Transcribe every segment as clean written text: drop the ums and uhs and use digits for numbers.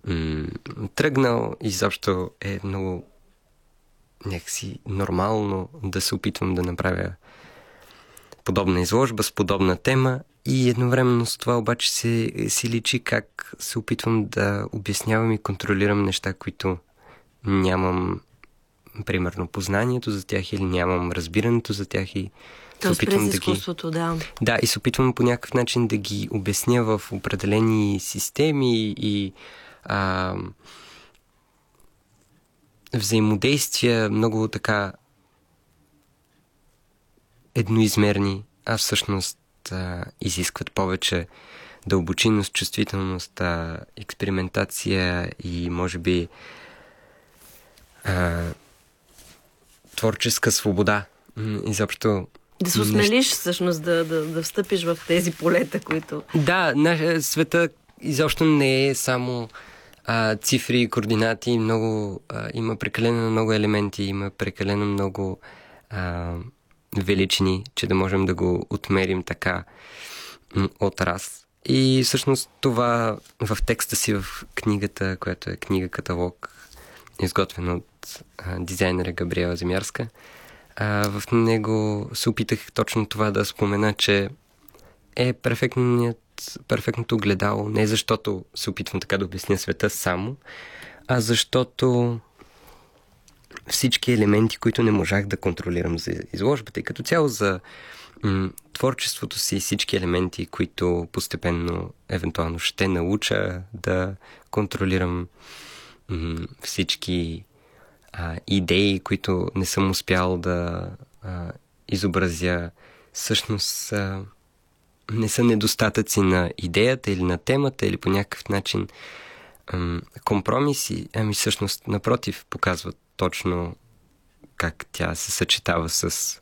тръгнал. Изобщо е много някакси нормално да се опитвам да направя подобна изложба с подобна тема и едновременно с това обаче си личи как се опитвам да обяснявам и контролирам неща, които нямам примерно познанието за тях или нямам разбирането за тях и се опитвам да изкуството, да. Да, и се опитвам по някакъв начин да ги обясня в определени системи и взаимодействия много така едноизмерни, а всъщност изискват повече дълбочинност, чувствителност, експериментация и може би творческа свобода. Изобщо да се осмелиш всъщност да встъпиш в тези полета, които... Да, света изобщо не е само цифри и координати. Има прекалено много елементи, има прекалено много величини, че да можем да го отмерим така от раз. И всъщност това в текста си в книгата, която е книга-каталог, изготвена от дизайнера Габриела Земярска, в него се опитах точно това да спомена, че е перфектното огледало, не защото се опитвам така да обясня света само, а защото всички елементи, които не можах да контролирам за изложбата и като цяло за творчеството си, всички елементи, които постепенно, евентуално ще науча да контролирам, всички идеи, които не съм успял да изобразя, всъщност не са недостатъци на идеята или на темата или по някакъв начин компромиси, всъщност напротив показват точно как тя се съчетава с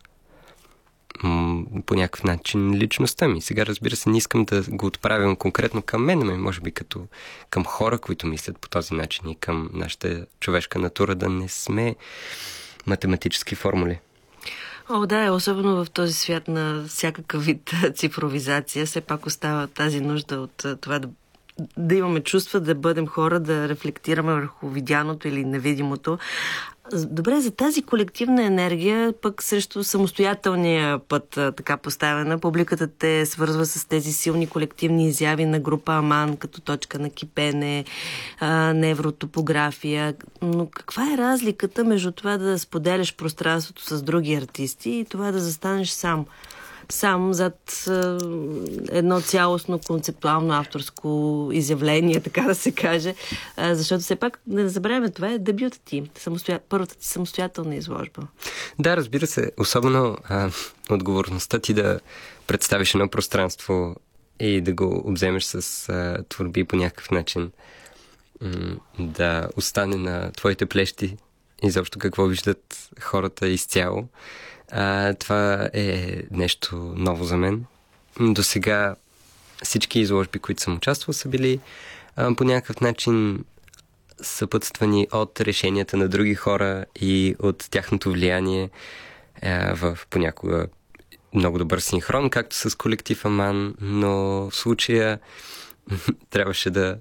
по някакъв начин личността ми. Сега, разбира се, не искам да го отправям конкретно към мен, може би като към хора, които мислят по този начин и към нашата човешка натура, да не сме математически формули. Да, особено в този свят на всякакъв вид цифровизация, все пак остава тази нужда от това да имаме чувства, да бъдем хора, да рефлектираме върху видяното или невидимото. Добре, за тази колективна енергия, пък срещу самостоятелния път, така поставена, публиката те свързва с тези силни колективни изяви на група Аман, като точка на кипене, невротопография. Но каква е разликата между това да споделяш пространството с други артисти и това да застанеш сам зад едно цялостно концептуално авторско изявление, така да се каже, защото все пак, не забравяме, това е дебютът ти, първата ти самостоятелна изложба. Да, разбира се, особено отговорността ти да представиш едно пространство и да го обземеш с творби по някакъв начин, да остане на твоите плещи, изобщо какво виждат хората изцяло. Това е нещо ново за мен. До сега всички изложби, които съм участвал, са били по някакъв начин съпътствани от решенията на други хора и от тяхното влияние в понякога много добър синхрон, както с колектив Аман, но в случая трябваше да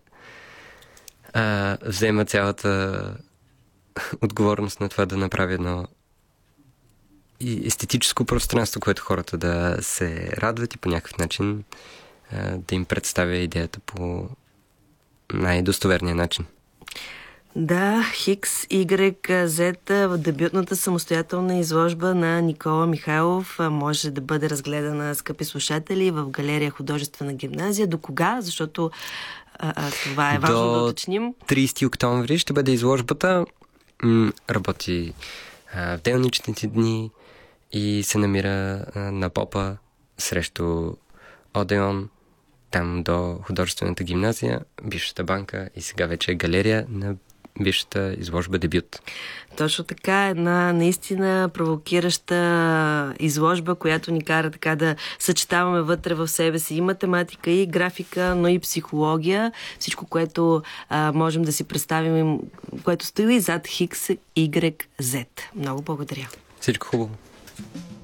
взема цялата отговорност на това да направя едно и естетическо пространство, което хората да се радват и по някакъв начин да им представя идеята по най-достоверния начин. Да, Хикс, Y, Z в дебютната самостоятелна изложба на Никола Михайлов може да бъде разгледана, скъпи слушатели, в галерия Художествена гимназия. До кога? Защото това е важно да уточним. До 30 октомври ще бъде изложбата. Работи в делничните дни и се намира на Попа срещу Одеон, там до Художествената гимназия, бившата банка и сега вече е галерия на бившата изложба дебют. Точно така, една наистина провокираща изложба, която ни кара така да съчетаваме вътре в себе си и математика, и графика, но и психология. Всичко, което можем да си представим, което стои зад Хикс, Y, Z. Много благодаря. Всичко хубаво.